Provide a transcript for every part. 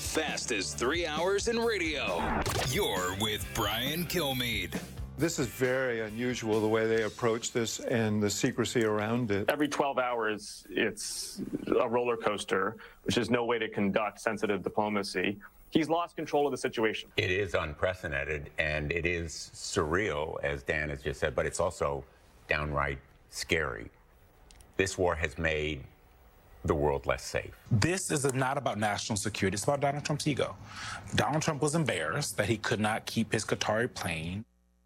fastest 3 hours in radio. You're with Brian Kilmeade. This is very unusual, the way they approach this and the secrecy around it. Every 12 hours, it's a roller coaster, which is no way to conduct sensitive diplomacy. He's lost control of the situation. It is unprecedented, and it is surreal, as Dan has just said, but it's also downright scary. This war has made the world less safe. This is not about national security. It's about Donald Trump's ego. Donald Trump was embarrassed that he could not keep his Qatari plane.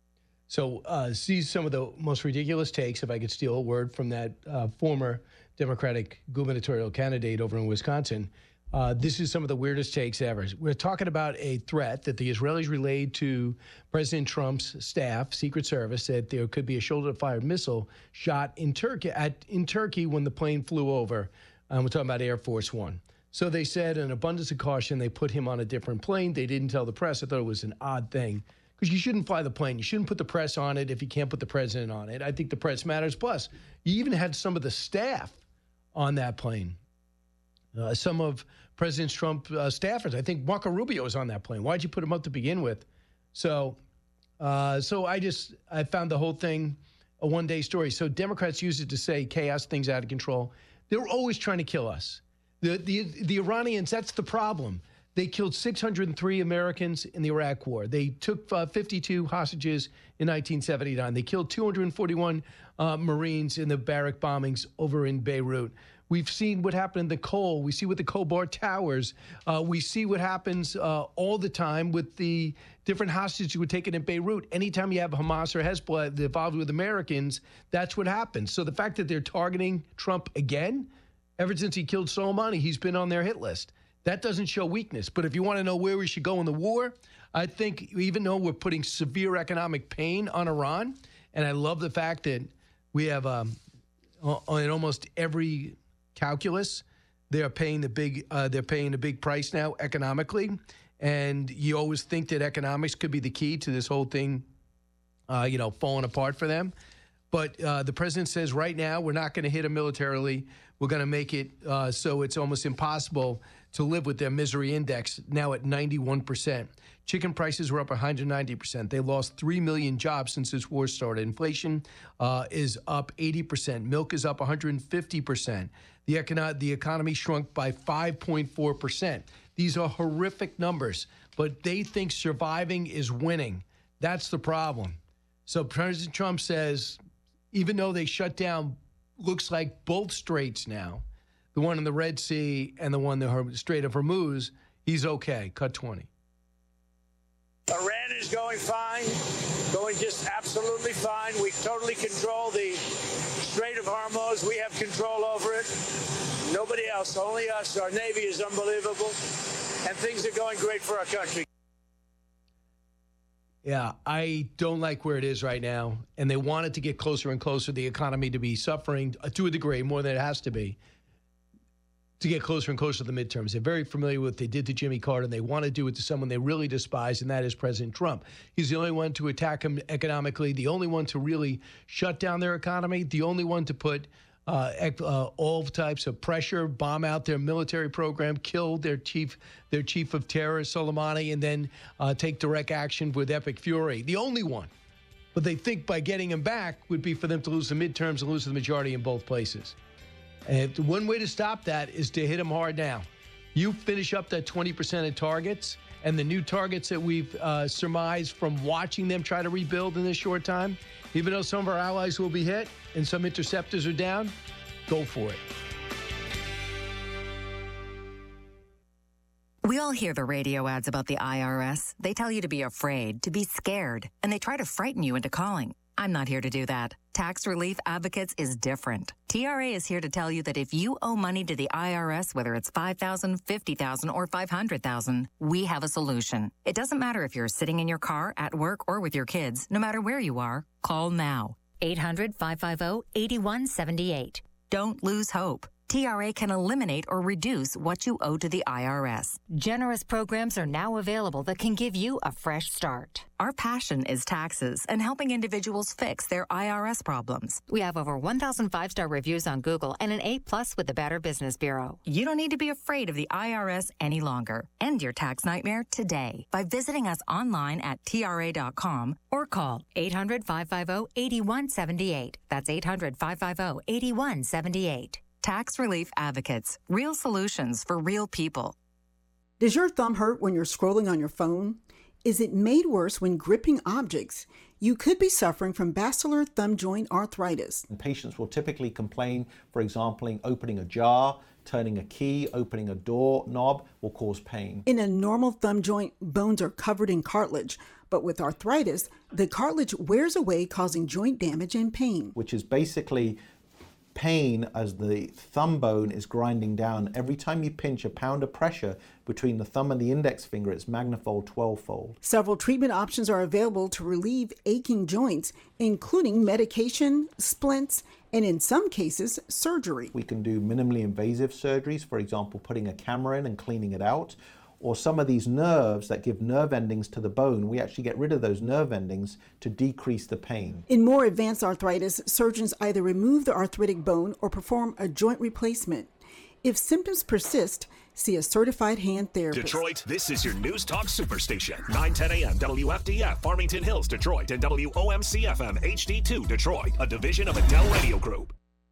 So see some of the most ridiculous takes, if I could steal a word from that former Democratic gubernatorial candidate over in Wisconsin. This is some of the weirdest takes ever. We're talking about a threat that the Israelis relayed to President Trump's staff, Secret Service, that there could be a shoulder-to-fire missile shot in Turkey when the plane flew over. We're talking about Air Force One. So they said, in abundance of caution, they put him on a different plane. They didn't tell the press. I thought it was an odd thing, because you shouldn't fly the plane. You shouldn't put the press on it if you can't put the president on it. I think the press matters. Plus, you even had some of the staff on that plane. Some of President Trump's staffers. I think Marco Rubio was on that plane. Why'd you put him up to begin with? So I found the whole thing a one-day story. So Democrats use it to say chaos, things out of control. They're always trying to kill us. The Iranians, that's the problem. They killed 603 Americans in the Iraq War. They took 52 hostages in 1979. They killed 241 Marines in the barrack bombings over in Beirut. We've seen what happened in the Cole. We see with the Khobar Towers. We see what happens all the time with the different hostages who were taken in Beirut. Anytime you have Hamas or Hezbollah involved with Americans, that's what happens. So the fact that they're targeting Trump again, ever since he killed Soleimani, he's been on their hit list. That doesn't show weakness. But if you want to know where we should go in the war, I think even though we're putting severe economic pain on Iran, and I love the fact that we have in almost every calculus, they're paying a big price now economically. And you always think that economics could be the key to this whole thing, falling apart for them. But the president says right now we're not going to hit them militarily. We're going to make it so it's almost impossible to live with their misery index, now at 91%. Chicken prices were up 190%. They lost 3 million jobs since this war started. Inflation is up 80%. Milk is up 150%. The economy shrunk by 5.4%. These are horrific numbers, but they think surviving is winning. That's the problem. So President Trump says, even though they shut down, looks like both straits now, the one in the Red Sea and the one in the Strait of Hormuz, he's okay. Cut 20. Iran is going fine, going just absolutely fine. We totally control the Strait of Hormuz. We have control over it. Nobody else, only us. Our Navy is unbelievable, and things are going great for our country. Yeah, I don't like where it is right now, and they want it to get closer and closer, the economy to be suffering to a degree, more than it has to be, to get closer and closer to the midterms. They're very familiar with what they did to Jimmy Carter, and they want to do it to someone they really despise, and that is President Trump. He's the only one to attack him economically, the only one to really shut down their economy, the only one to put all types of pressure, bomb out their military program, kill their chief of terror, Soleimani, and then take direct action with epic fury. The only one. But they think by getting him back would be for them to lose the midterms and lose the majority in both places. And one way to stop that is to hit him hard now. You finish up that 20% of targets, and the new targets that we've surmised from watching them try to rebuild in this short time, even though some of our allies will be hit and some interceptors are down, go for it. We all hear the radio ads about the IRS. They tell you to be afraid, to be scared, and they try to frighten you into calling. I'm not here to do that. Tax Relief Advocates is different. TRA is here to tell you that if you owe money to the IRS, whether it's $5,000, $50,000, or $500,000, we have a solution. It doesn't matter if you're sitting in your car, at work, or with your kids. No matter where you are, call now. 800-550-8178. Don't lose hope. TRA can eliminate or reduce what you owe to the IRS. Generous programs are now available that can give you a fresh start. Our passion is taxes and helping individuals fix their IRS problems. We have over 1,000 5-star reviews on Google and an A+ with the Better Business Bureau. You don't need to be afraid of the IRS any longer. End your tax nightmare today by visiting us online at TRA.com or call 800-550-8178. That's 800-550-8178. Tax Relief Advocates. Real solutions for real people. Does your thumb hurt when you're scrolling on your phone? Is it made worse when gripping objects? You could be suffering from basilar thumb joint arthritis. And patients will typically complain, for example, opening a jar, turning a key, opening a door knob will cause pain. In a normal thumb joint, bones are covered in cartilage, but with arthritis, the cartilage wears away, causing joint damage and pain. Which is basically pain as the thumb bone is grinding down. Every time you pinch, a pound of pressure between the thumb and the index finger, it's magnified 12-fold. Several treatment options are available to relieve aching joints, including medication, splints, and in some cases, surgery. We can do minimally invasive surgeries, for example, putting a camera in and cleaning it out. Or some of these nerves that give nerve endings to the bone, we actually get rid of those nerve endings to decrease the pain. In more advanced arthritis, surgeons either remove the arthritic bone or perform a joint replacement. If symptoms persist, see a certified hand therapist. Detroit, this is your News Talk Superstation. 9:10 a.m. WFDF, Farmington Hills, Detroit, and WOMC-FM HD2, Detroit, a division of Adele Radio Group.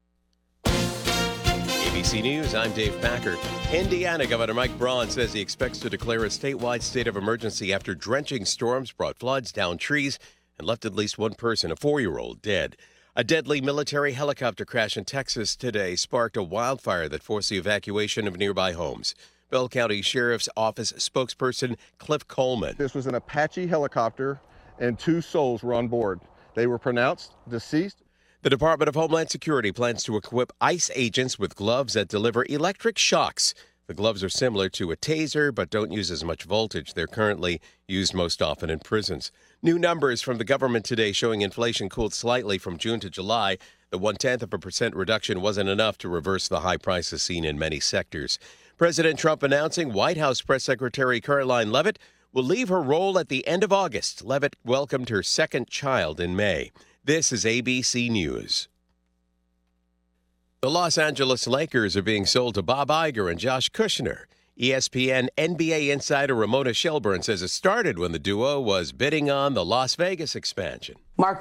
ABC News, I'm Dave Packer. Indiana Governor Mike Braun says he expects to declare a statewide state of emergency after drenching storms brought floods, down trees, and left at least one person, a 4-year-old, dead. A deadly military helicopter crash in Texas today sparked a wildfire that forced the evacuation of nearby homes. Bell County Sheriff's Office spokesperson Cliff Coleman. This was an Apache helicopter, and 2 souls were on board. They were pronounced deceased. The Department of Homeland Security plans to equip ICE agents with gloves that deliver electric shocks. The gloves are similar to a taser, but don't use as much voltage. They're currently used most often in prisons. New numbers from the government today showing inflation cooled slightly from June to July. The 0.1% reduction wasn't enough to reverse the high prices seen in many sectors. President Trump announcing White House Press Secretary Caroline Leavitt will leave her role at the end of August. Leavitt welcomed her second child in May. This is ABC News. The Los Angeles Lakers are being sold to Bob Iger and Josh Kushner. ESPN NBA insider Ramona Shelburne says it started when the duo was bidding on the Las Vegas expansion. Mark